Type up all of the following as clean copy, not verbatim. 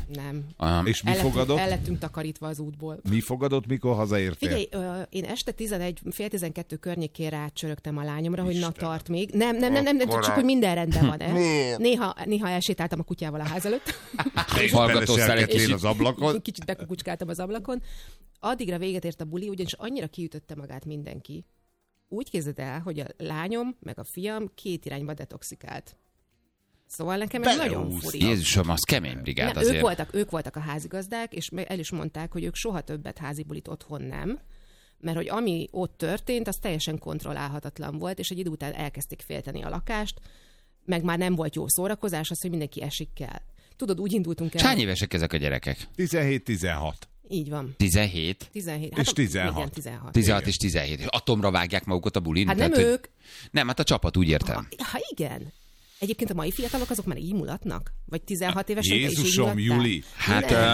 Nem. És mi fogadott? El lettünk takarítva az útból. Mi fogadott, mikor hazaértél? Figyelj, én este fél 12 környékén rácsörögtem a lányomra, hogy na tart még. Nem, csak hogy minden rendben van. Néha elsétáltam a kutyával a ház előtt. És beleserkedtél az ablakon. Kicsit bekukucskáltam az ablakon. Addigra véget ért a buli, ugyanis annyira kiütötte magát mindenki. Úgy képzeld el, hogy a lányom meg a fiam két irányba detoxikált. Szóval nekem ez nagyon furi. Jézusom, az kemény brigád azért. Ők voltak a házigazdák, és el is mondták, hogy ők soha többet házi bulit otthon nem, mert hogy ami ott történt, az teljesen kontrollálhatatlan volt, és egy idő után elkezdték félteni a lakást, meg már nem volt jó szórakozás, az, hogy mindenki esik kell. Tudod, úgy indultunk el. Hány évesek ezek a gyerekek? 17-16. Így van. 17? 17. És 16. Igen, 16. 16 és 17. Atomra vágják magukat a bulin? Hát nem tehát, ők. Nem, hát a csapat, úgy értem. Ha igen. Egyébként a mai fiatalok azok már így mulatnak? Vagy 16 évesen Jézusom, Juli, hát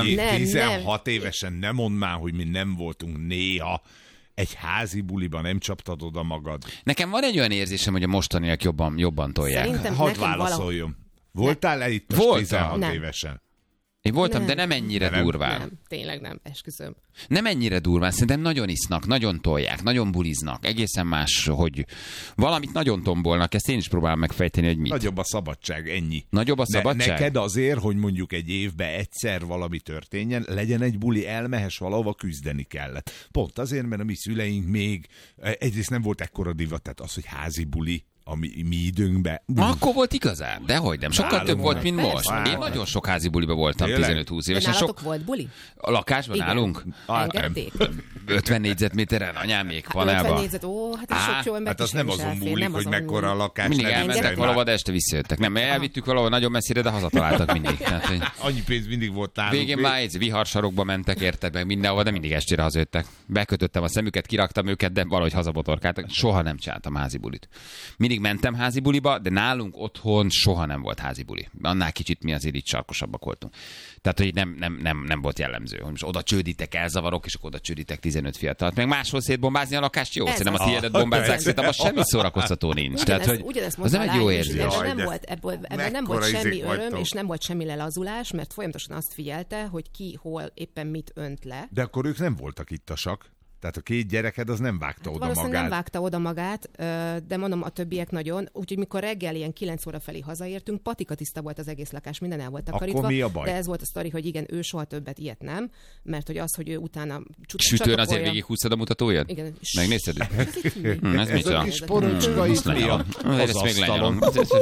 16 évesen nem mondd már, hogy mi nem voltunk néha egy házi buliban, nem csaptad oda magad. Nekem van egy olyan érzésem, hogy a mostaniak jobban tolják. Szerintem Hadd válaszoljon. Voltál-e itt most 16 évesen? Én voltam, de nem ennyire durván. Nem, tényleg nem, esküszöm. Nem ennyire durván, szerintem nagyon isznak, nagyon tolják, nagyon buliznak. Egészen más, hogy valamit nagyon tombolnak, ezt én is próbálom megfejteni, hogy mit. Nagyobb a szabadság, ennyi. Nagyobb a szabadság? Neked azért, hogy mondjuk egy évben egyszer valami történjen, legyen egy buli, elmehess valahova, küzdeni kellett. Pont azért, mert a mi szüleink még egyrészt nem volt ekkora divat, tehát az, hogy házi buli, a mi időnkben. Akkor volt igazán, dehogy nem. Sokkal több volt, mint most. Én nagyon sok házi buliba voltam 15-20 évesen. Nálatok volt buli? A lakásban nálunk? Engedték? 50 négyzetméteren, anyámék, panelban. 50 négyzet, hát sok jó embert hát az nem azon múlik, hogy mekkora a lakás. Mindig elmentek valahova, de este visszajöttek. Nem, elvittük valahol nagyon messzire, de hazataláltak mindig. Annyi pénz mindig volt nálunk. Végén már egy viharsarokba mentek, érted meg mindenhova, de mindig estére hazajöttek. Bekötöttem a szemüket, kiraktam őket, de valahogy hazabotorkáltak. Soha nem csináltam házi bulit. Mindig mentem házi buliba, de nálunk otthon soha nem volt házi buli. Annál kicsit mi azért itt sarkosabbak voltunk. Tehát, hogy nem volt jellemző, hogy most oda csődítek, elzavarok, és akkor oda csődítek 15 fiatalt. Meg máshol szétbombázni a lakást, jó, szerintem a tiédet bombázzák, szerintem az semmi szórakoztató nincs. Tehát, hogy az nem egy jó érzés. Ebből nem volt semmi öröm, és nem volt semmi lelazulás, mert folyamatosan azt figyelte, hogy ki hol éppen mit önt le. De akkor ők nem voltak ittasak. Tehát a két gyereked az nem vágta oda magát. Nem vágta oda magát, de mondom, a többiek nagyon. Úgyhogy mikor reggel ilyen 9 óra felé hazaértünk, patika tiszta volt az egész lakás, minden el volt takarítva. Akkor mi a baj? De ez volt a sztori, hogy igen, ő soha többet ilyet nem, mert hogy az, hogy ő utána sütőn azért végig húztad a mutatóját? Igen. Megnézted? Ez micsoda? Ez a kis porocska itt az asztalon.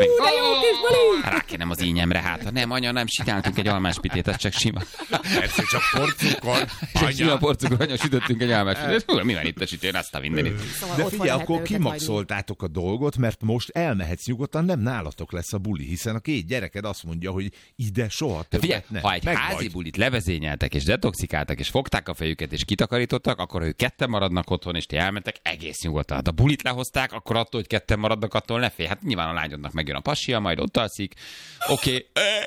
Rákenem az ínyemre, hát. Nem, anya, nem csináltunk egy almáspitét, ez csak sima. Persze, csak porcukor. Csak sima porcukor, anya, sütöttünk egy almáspitét. Mi van itt a sütőn, azt a mindenit. Szóval de figyelj, akkor kimaxoltátok a dolgot, mert most elmehetsz nyugodtan, nem nálatok lesz a buli, hiszen a két gyereked azt mondja, hogy ide soha többet figyelj, ne. ha egy házi bulit levezényeltek, és detoxikáltak, és fogták a fejüket, és kitakarítottak, akkor ők ketten maradnak otthon, és ti elmentek egész nyugodtan. Hát a bulit lehozták, akkor attól, hogy ketten maradnak, attól ne félj. Hát nyilván a lányodnak megjön a pasia, majd ott alszik. Oké.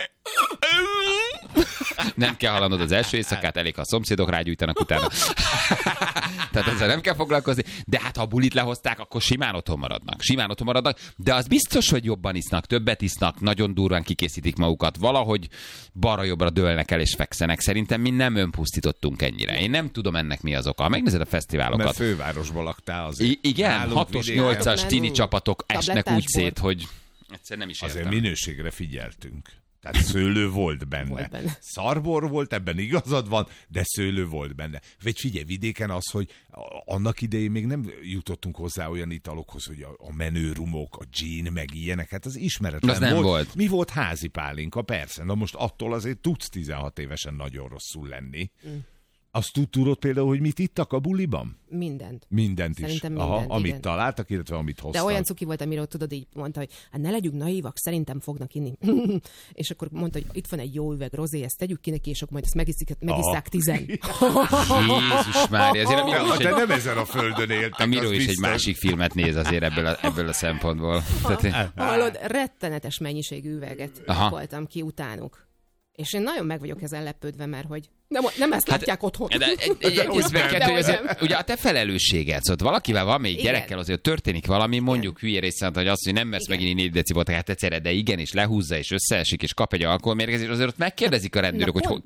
Nem kell hallanod az első éjszakát, elég, ha a szomszédok rágyújtanak utána. Tehát ezzel nem kell foglalkozni. De hát ha a bulit lehozták, akkor simán otthon maradnak. De az biztos, hogy jobban isznak, többet isznak, nagyon durván kikészítik magukat. Valahogy balra-jobbra dőlnek el és fekszenek. Szerintem mi nem önpusztítottunk ennyire. Én nem tudom ennek mi az oka. Megnézed a fesztiválokat. Mert fővárosban laktál azért. Igen, 6-os, 8-as tini csapatok esnek úgy szét, hogy egyszer nem is értem. Azért minőségre figyeltünk. Tehát szőlő volt benne. Szarbor volt, ebben igazad van, de szőlő volt benne. Vagy figyelj, vidéken az, hogy annak idején még nem jutottunk hozzá olyan italokhoz, hogy a menő rumok, a gin, meg ilyenek, hát az ismeretlen az nem volt. Mi volt házi pálinka, persze. Na most attól azért tudsz 16 évesen nagyon rosszul lenni. Azt tudod például, hogy mit ittak a buliban? Mindent. Mindent is. Szerintem mindent, amit igen. találtak, illetve amit hoztak. De olyan cuki volt, amiről tudod, így mondta, hogy hát ne legyünk naívak, szerintem fognak inni. És akkor mondta, hogy itt van egy jó üveg rozé, ezt tegyük ki neki, és akkor majd ezt megisszák 10. Jézus Mária, azért a Miró is nem ezen a földön éltek. A Miró is egy másik filmet néz azért ebből a szempontból. Hallod, rettenetes mennyiségű üveget voltam ki utánuk. És én nagyon meg vagyok ezen lepődve, mert hogy nem ezt látják otthon. Ugye a te felelősséged, szóval valakivel van még gyerekkel, azért történik valami, mondjuk hülye részlet, hogy azt, hogy nem mersz megint 4 decibelt, hát egyszerre, de igen, és lehúzza, és összeesik, és kap egy alkoholmérgezést, azért ott megkérdezik a rendőrök, hogy